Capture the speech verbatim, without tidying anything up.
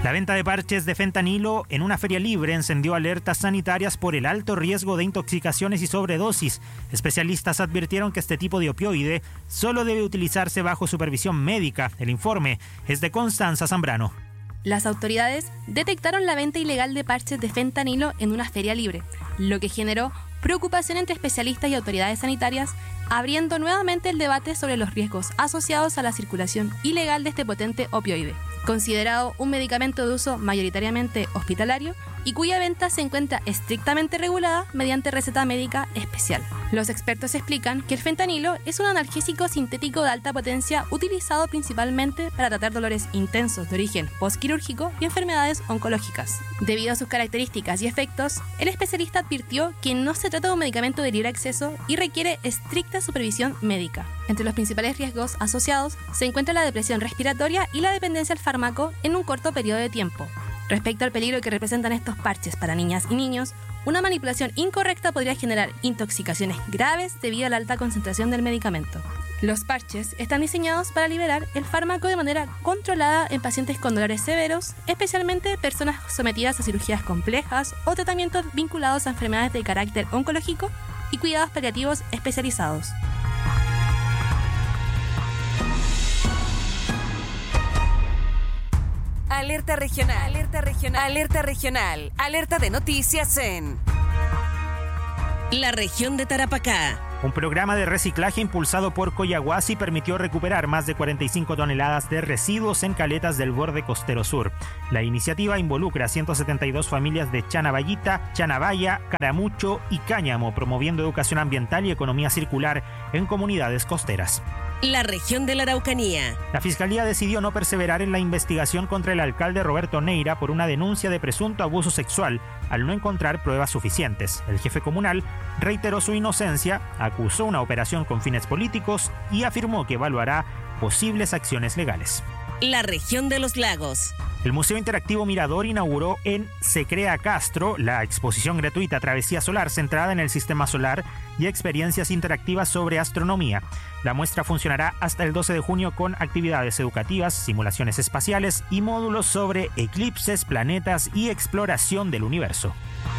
La venta de parches de fentanilo en una feria libre encendió alertas sanitarias por el alto riesgo de intoxicaciones y sobredosis. Especialistas advirtieron que este tipo de opioide solo debe utilizarse bajo supervisión médica. El informe es de Constanza Zambrano. Las autoridades detectaron la venta ilegal de parches de fentanilo en una feria libre, lo que generó preocupación entre especialistas y autoridades sanitarias, abriendo nuevamente el debate sobre los riesgos asociados a la circulación ilegal de este potente opioide, considerado un medicamento de uso mayoritariamente hospitalario y cuya venta se encuentra estrictamente regulada mediante receta médica especial. Los expertos explican que el fentanilo es un analgésico sintético de alta potencia utilizado principalmente para tratar dolores intensos de origen postquirúrgico y enfermedades oncológicas. Debido a sus características y efectos, el especialista advirtió que no se trata de un medicamento de libre acceso y requiere estricta supervisión médica. Entre los principales riesgos asociados se encuentra la depresión respiratoria y la dependencia al fármaco en un corto periodo de tiempo. Respecto al peligro que representan estos parches para niñas y niños, una manipulación incorrecta podría generar intoxicaciones graves debido a la alta concentración del medicamento. Los parches están diseñados para liberar el fármaco de manera controlada en pacientes con dolores severos, especialmente personas sometidas a cirugías complejas o tratamientos vinculados a enfermedades de carácter oncológico y cuidados paliativos especializados. Alerta regional, alerta regional, alerta regional, alerta de noticias en la región de Tarapacá. Un programa de reciclaje impulsado por Coyahuasi permitió recuperar más de cuarenta y cinco toneladas de residuos en caletas del borde costero sur. La iniciativa involucra a ciento setenta y dos familias de Chanavallita, Chanavaya, Caramucho y Cáñamo, promoviendo educación ambiental y economía circular en comunidades costeras. La región de la Araucanía. La Fiscalía decidió no perseverar en la investigación contra el alcalde Roberto Neira por una denuncia de presunto abuso sexual al no encontrar pruebas suficientes. El jefe comunal reiteró su inocencia, acusó una operación con fines políticos y afirmó que evaluará posibles acciones legales. La región de los lagos. El Museo Interactivo Mirador inauguró en Se Crea Castro la exposición gratuita Travesía Solar, centrada en el sistema solar y experiencias interactivas sobre astronomía. La muestra funcionará hasta el doce de junio con actividades educativas, simulaciones espaciales y módulos sobre eclipses, planetas y exploración del universo.